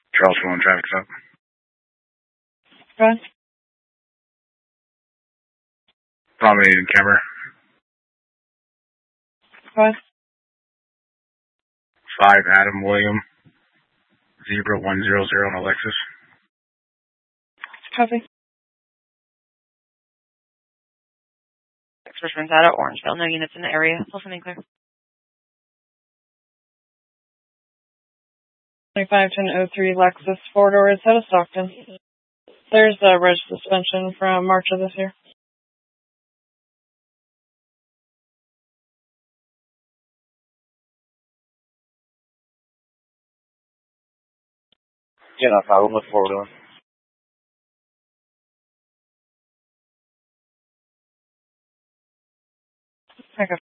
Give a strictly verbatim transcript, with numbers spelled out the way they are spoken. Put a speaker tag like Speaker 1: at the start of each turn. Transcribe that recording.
Speaker 1: Charles one, traffic's up.
Speaker 2: Go ahead.
Speaker 1: Dominating camera.
Speaker 2: Go ahead.
Speaker 1: Five Adam William. Zebra one zero zero on Alexis.
Speaker 2: Copy.
Speaker 3: Six returns out at Orangeville. No units in the area. Listening clear.
Speaker 2: twenty-five ten oh three Lexus, four doors, out of Stockton. There's a reg suspension from March of this year.
Speaker 4: Yeah, no problem. Look forward to it.
Speaker 2: Okay.